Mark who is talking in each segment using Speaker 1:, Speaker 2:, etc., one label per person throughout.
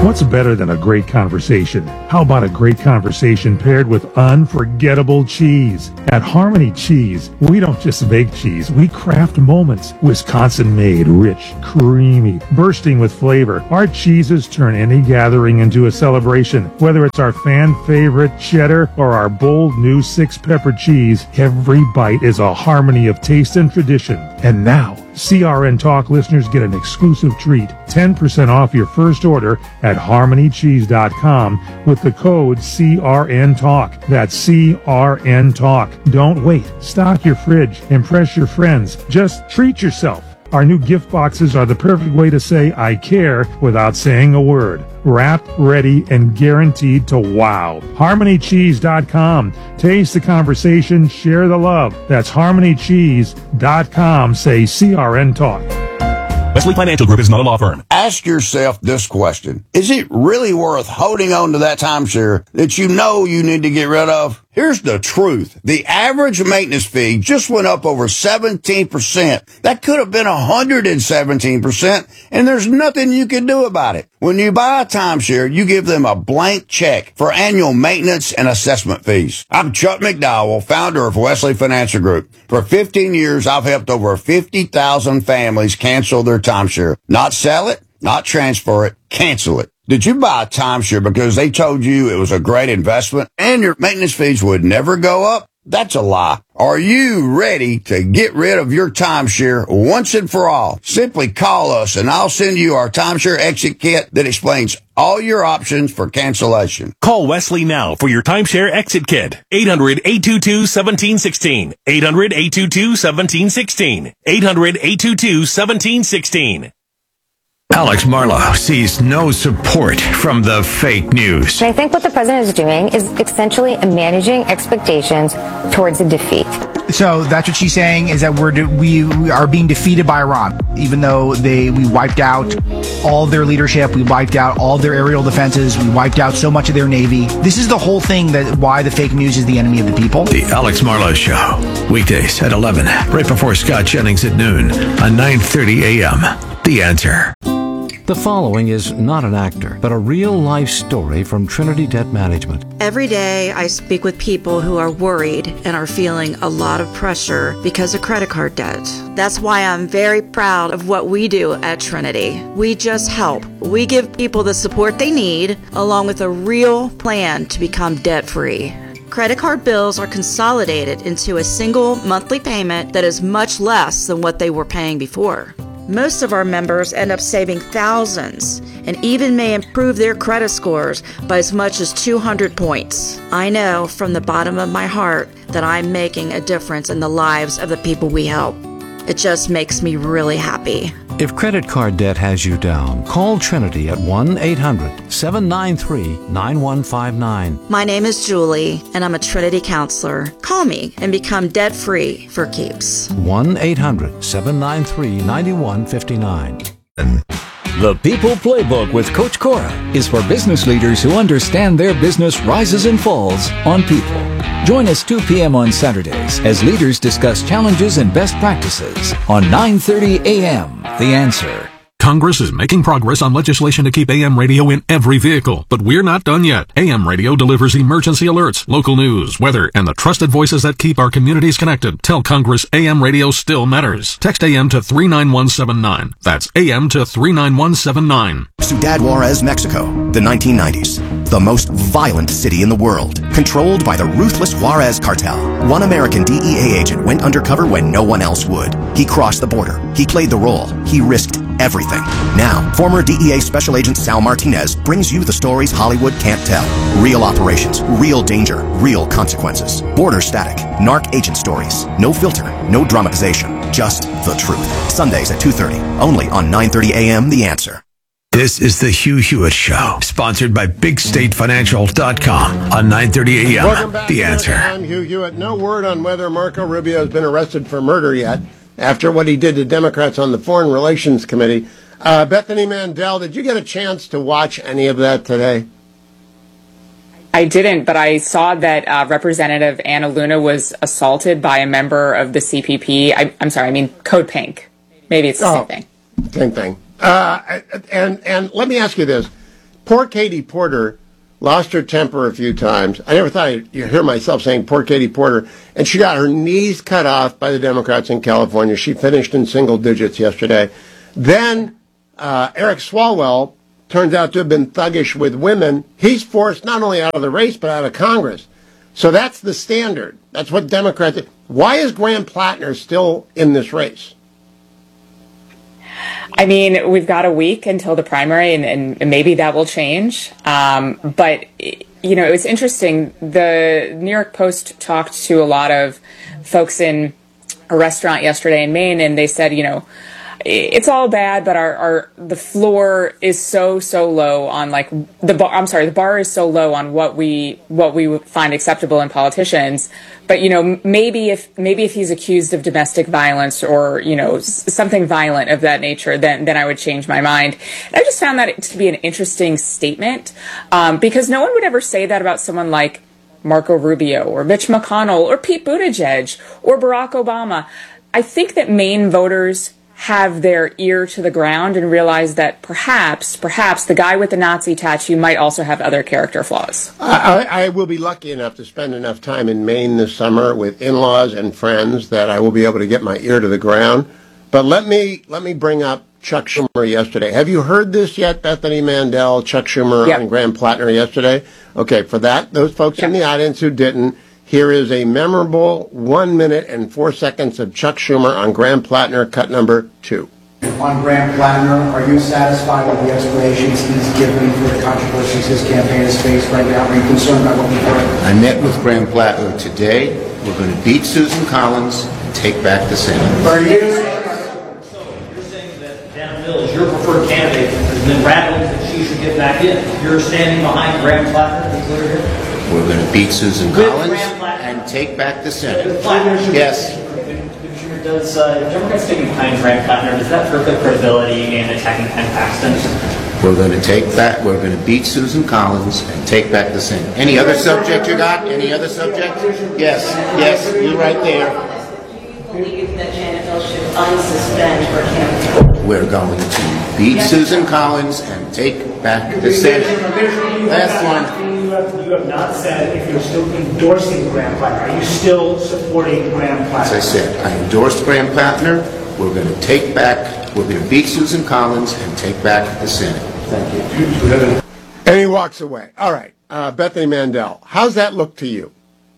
Speaker 1: What's better than a great conversation? How about a great conversation paired with unforgettable cheese? At Harmony Cheese, we don't just make cheese, we craft moments. Wisconsin-made, rich, creamy, bursting with flavor. Our cheeses turn any gathering into a celebration. Whether it's our fan favorite cheddar or our bold new 6-pepper cheese, every bite is a harmony of taste and tradition. And now, CRN Talk listeners get an exclusive treat, 10% off your first order at harmonycheese.com with the code CRN Talk. That's CRN Talk. Don't wait. Stock your fridge. Impress your friends. Just treat yourself. Our new gift boxes are the perfect way to say I care without saying a word. Wrapped, ready, and guaranteed to wow. HarmonyCheese.com. Taste the conversation, share the love. That's HarmonyCheese.com. Say CRN Talk.
Speaker 2: Wesley Financial Group is not a law firm.
Speaker 3: Ask yourself this question. Is it really worth holding on to that timeshare that you know you need to get rid of? Here's the truth. The average maintenance fee just went up over 17%. That could have been 117%, and there's nothing you can do about it. When you buy a timeshare, you give them a blank check for annual maintenance and assessment fees. I'm Chuck McDowell, founder of Wesley Financial Group. For 15 years, I've helped over 50,000 families cancel their timeshare. Not sell it, not transfer it, cancel it. Did you buy a timeshare because they told you it was a great investment and your maintenance fees would never go up? That's a lie. Are you ready to get rid of your timeshare once and for all? Simply call us and I'll send you our timeshare exit kit that explains all your options for cancellation.
Speaker 2: Call Wesley now for your timeshare exit kit. 800-822-1716. 800-822-1716. 800-822-1716.
Speaker 4: Alex Marlow sees no support from the fake news.
Speaker 5: And I think what the president is doing is essentially managing expectations towards a defeat.
Speaker 6: So that's what she's saying, is that we are being defeated by Iran, even though we wiped out all their leadership, we wiped out all their aerial defenses, we wiped out so much of their navy. This is the whole thing, that why the fake news is the enemy of the people.
Speaker 4: The Alex Marlow Show, weekdays at 11, right before Scott Jennings at noon on 9:30 a.m. The Answer.
Speaker 7: The following is not an actor, but a real-life story from Trinity Debt Management.
Speaker 8: Every day I speak with people who are worried and are feeling a lot of pressure because of credit card debt. That's why I'm very proud of what we do at Trinity. We just help. We give people the support they need, along with a real plan to become debt-free. Credit card bills are consolidated into a single monthly payment that is much less than what they were paying before. Most of our members end up saving thousands and even may improve their credit scores by as much as 200 points. I know from the bottom of my heart that I'm making a difference in the lives of the people we help. It just makes me really happy.
Speaker 7: If credit card debt has you down, call Trinity at 1-800-793-9159.
Speaker 8: My name is Julie, and I'm a Trinity counselor. Call me and become debt-free for keeps.
Speaker 7: 1-800-793-9159.
Speaker 9: The People Playbook with Coach Cora is for business leaders who understand their business rises and falls on people. Join us 2 p.m. on Saturdays as leaders discuss challenges and best practices on 9:30 a.m. The Answer.
Speaker 10: Congress is making progress on legislation to keep AM radio in every vehicle, but we're not done yet. AM radio delivers emergency alerts, local news, weather, and the trusted voices that keep our communities connected. Tell Congress AM radio still matters. Text AM to 39179. That's AM to 39179.
Speaker 11: Ciudad Juarez, Mexico, the 1990s. The most violent city in the world, controlled by the ruthless Juarez cartel. One American DEA agent went undercover when no one else would. He crossed the border. He played the role. He risked everything. Now, former DEA Special Agent Sal Martinez brings you the stories Hollywood can't tell. Real operations, real danger, real consequences. Border static, narc agent stories. No filter, no dramatization, just the truth. Sundays at 2:30, only on 9:30 a.m. The Answer.
Speaker 4: This is the Hugh Hewitt Show, sponsored by BigStateFinancial.com on 9:30 a.m.
Speaker 12: Welcome back.
Speaker 4: The Answer.
Speaker 12: I'm Hugh Hewitt. No word on whether Marco Rubio has been arrested for murder yet, after what he did to Democrats on the Foreign Relations Committee. Bethany Mandel, did you get a chance to watch any of that today?
Speaker 13: I didn't, but I saw that Representative Anna Luna was assaulted by a member of the CPP. I'm sorry, I mean Code Pink. Maybe it's the same thing.
Speaker 12: Same thing. And let me ask you this. Poor Katie Porter lost her temper a few times. I never thought I'd hear myself saying poor Katie Porter. And she got her knees cut off by the Democrats in California. She finished in single digits yesterday. Then Eric Swalwell turns out to have been thuggish with women. He's forced not only out of the race, but out of Congress. So that's the standard. That's what Democrats... Why is Graham Plattner still in this race?
Speaker 13: I mean, we've got a week until the primary, and maybe that will change. But, you know, it was interesting. The New York Post talked to a lot of folks in a restaurant yesterday in Maine, and they said, you know, it's all bad, but the floor is so low on like the bar is so low on what we would find acceptable in politicians. But, you know, maybe if he's accused of domestic violence or, you know, something violent of that nature, then I would change my mind. And I just found that to be an interesting statement, because no one would ever say that about someone like Marco Rubio or Mitch McConnell or Pete Buttigieg or Barack Obama. I think that Maine voters have their ear to the ground and realize that perhaps the guy with the Nazi tattoo might also have other character flaws.
Speaker 12: I will be lucky enough to spend enough time in Maine this summer with in-laws and friends that I will be able to get my ear to the ground. But let me bring up Chuck Schumer yesterday. Have you heard this yet, Bethany Mandel, Chuck Schumer on Graham Plattner yesterday? Okay, for that, those folks in the audience who didn't, here is a memorable 1 minute and 4 seconds of Chuck Schumer on Graham Plattner, cut number 2.
Speaker 14: On Graham Plattner, are you satisfied with the explanations he's given for the controversies his campaign has faced right now? Are you concerned about what we've heard?
Speaker 15: I met with Graham Plattner today. We're going to beat Susan Collins and take back the Senate.
Speaker 14: Are you?
Speaker 16: So you're saying that Dan Mills, your preferred candidate, has been rattling that she should get back in. You're standing behind Graham Plattner, to be clear here?
Speaker 15: We're going to beat Susan Collins and take back the Senate. Yes.
Speaker 16: Does Democrats sticking behind Graham Plattner, does that hurt their credibility in attacking Ken Paxton?
Speaker 15: We're going to take that. We're going to beat Susan Collins and take back the Senate. Any other subject you got? Any other subject? Yes. Yes, you're right there.
Speaker 17: Do you believe that Janet Mills should unsuspend her campaign?
Speaker 15: We're going to beat Susan Collins and take back the Senate. Last one.
Speaker 18: You have not said if you're still endorsing Graham Plattner. Are you still supporting Graham Plattner?
Speaker 15: As I said, I endorsed Graham Plattner. We're going to beat Susan Collins and take back the Senate. Thank you.
Speaker 12: And he walks away. All right. Bethany Mandel, how's that look to you?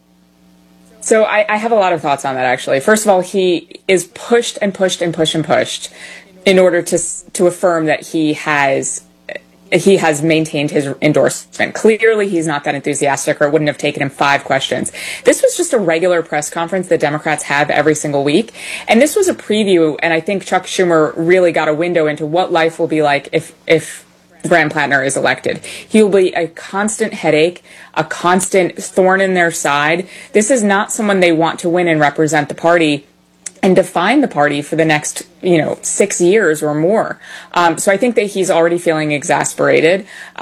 Speaker 13: So I have a lot of thoughts on that, actually. First of all, he is pushed and pushed and pushed and pushed in order to affirm that he has maintained his endorsement. Clearly, he's not that enthusiastic, or it wouldn't have taken him 5 questions. This was just a regular press conference that Democrats have every single week. And this was a preview, and I think Chuck Schumer really got a window into what life will be like if Graham Plattner is elected. He will be a constant headache, a constant thorn in their side. This is not someone they want to win and represent the party and define the party for the next, 6 years or more. So I think that he's already feeling exasperated.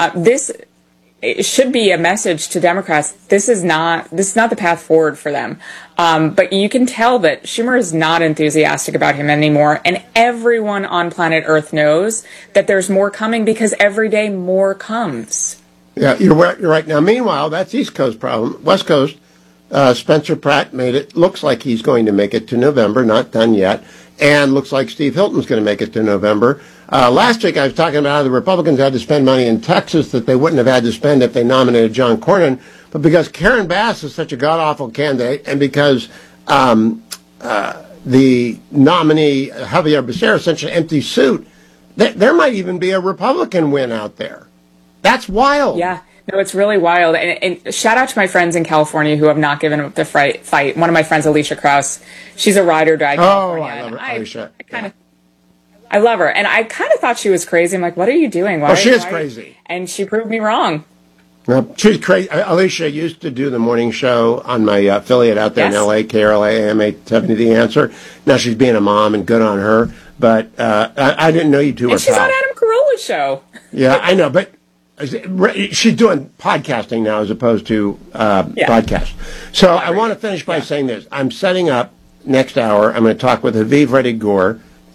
Speaker 13: It should be a message to Democrats. This is not the path forward for them. But you can tell that Schumer is not enthusiastic about him anymore, and everyone on planet Earth knows that there's more coming because every day more comes.
Speaker 12: Yeah, you're right. Now, meanwhile, that's East Coast problem. West Coast. Spencer Pratt looks like he's going to make it to November, not done yet, and looks like Steve Hilton's going to make it to November. Last week I was talking about how the Republicans had to spend money in Texas that they wouldn't have had to spend if they nominated John Cornyn, but because Karen Bass is such a god-awful candidate, and because the nominee, Javier Becerra, is such an empty suit, there might even be a Republican win out there. That's wild.
Speaker 13: Yeah. No, it's really wild. And shout out to my friends in California who have not given up the fight. One of my friends, Alicia Krause, she's a ride or die.
Speaker 12: Oh, I love her, Alicia.
Speaker 13: I love her. And I kind of thought she was crazy. I'm like, what are you doing?
Speaker 12: She is crazy.
Speaker 13: And she proved me wrong.
Speaker 12: No, she's crazy. Alicia used to do the morning show on my affiliate out there in L.A., KRLA AM 870 The Answer. Now she's being a mom, and good on her. But I didn't know you two were pals.
Speaker 13: And she's on Adam Carolla's show.
Speaker 12: Yeah, I know, but she's doing podcasting now as opposed to broadcast. So I want to finish by saying this. I'm setting up next hour. I'm going to talk with Aviv Reddy Gore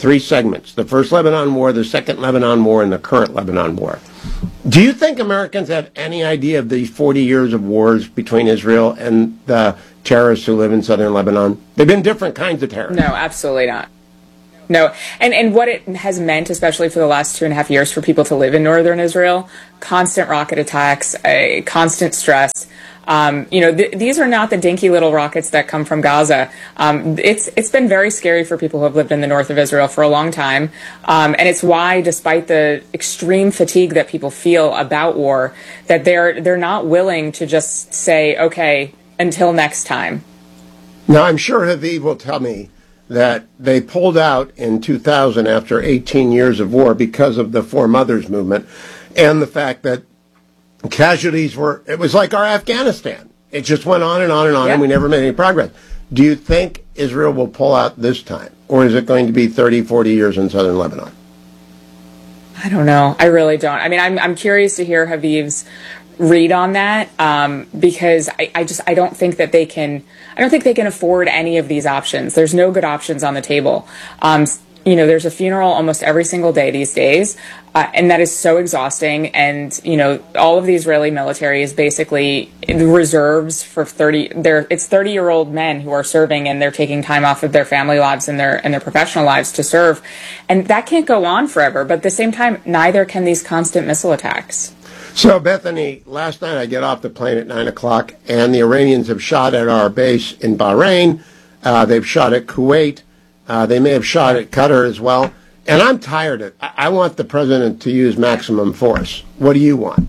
Speaker 12: 3 segments: the first Lebanon War, the second Lebanon War, and the current Lebanon War. Do you think Americans have any idea of these 40 years of wars between Israel and the terrorists who live in southern Lebanon? They've been different kinds of terrorists.
Speaker 13: No, absolutely not. No, and what it has meant, especially for the last 2.5 years, for people to live in northern Israel, constant rocket attacks, constant stress. These are not the dinky little rockets that come from Gaza. It's been very scary for people who have lived in the north of Israel for a long time. And it's why, despite the extreme fatigue that people feel about war, that they're not willing to just say, okay, until next time.
Speaker 12: Now, I'm sure Haviv will tell me that they pulled out in 2000 after 18 years of war because of the Four Mothers movement and the fact that casualties it was like our Afghanistan. It just went on and on and on, and we never made any progress. Do you think Israel will pull out this time, or is it going to be 30, 40 years in southern Lebanon?
Speaker 13: I don't know. I really don't. I mean, I'm curious to hear Haviv's read on that, because I don't think that they can afford any of these options. There's no good options on the table. There's a funeral almost every single day these days, and that is so exhausting. And, all of the Israeli military is basically reserves for 30-year-old men who are serving, and they're taking time off of their family lives and their professional lives to serve. And that can't go on forever. But at the same time, neither can these constant missile attacks.
Speaker 12: So, Bethany, last night I get off the plane at 9 o'clock, and the Iranians have shot at our base in Bahrain. They've shot at Kuwait. They may have shot at Qatar as well. And I'm tired of it. I want the president to use maximum force. What do you want?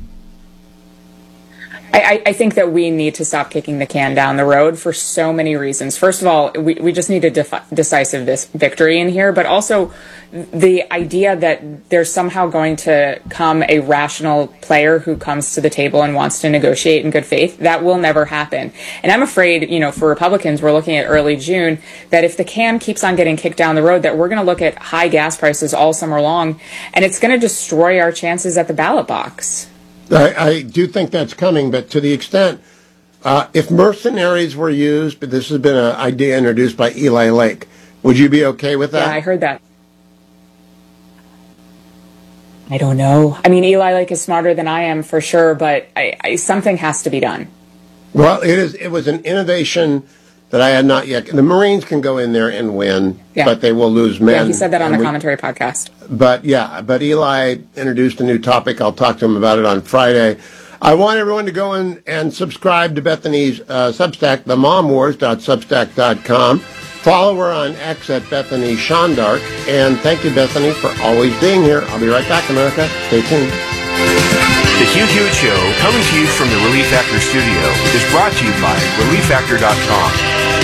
Speaker 13: I think that we need to stop kicking the can down the road for so many reasons. First of all, we just need a decisive victory in here, but also the idea that there's somehow going to come a rational player who comes to the table and wants to negotiate in good faith. That will never happen. And I'm afraid, for Republicans, we're looking at early June, that if the can keeps on getting kicked down the road, that we're going to look at high gas prices all summer long, and it's going to destroy our chances at the ballot box.
Speaker 12: I do think that's coming, but to the extent, if mercenaries were used, but this has been an idea introduced by Eli Lake, would you be okay with that?
Speaker 13: Yeah, I heard that. I don't know. I mean, Eli Lake is smarter than I am for sure, but something has to be done.
Speaker 12: Well, it was an innovation that I had not yet. The Marines can go in there and win, but they will lose men.
Speaker 13: Yeah, he said that on the commentary podcast.
Speaker 12: But Eli introduced a new topic. I'll talk to him about it on Friday. I want everyone to go in and subscribe to Bethany's Substack, themomwars.substack.com. Follow her on X at Bethany Shondark. And thank you, Bethany, for always being here. I'll be right back, America. Stay tuned.
Speaker 19: The Hugh Hewitt Show, coming to you from the Relief Factor studio, is brought to you by ReliefFactor.com.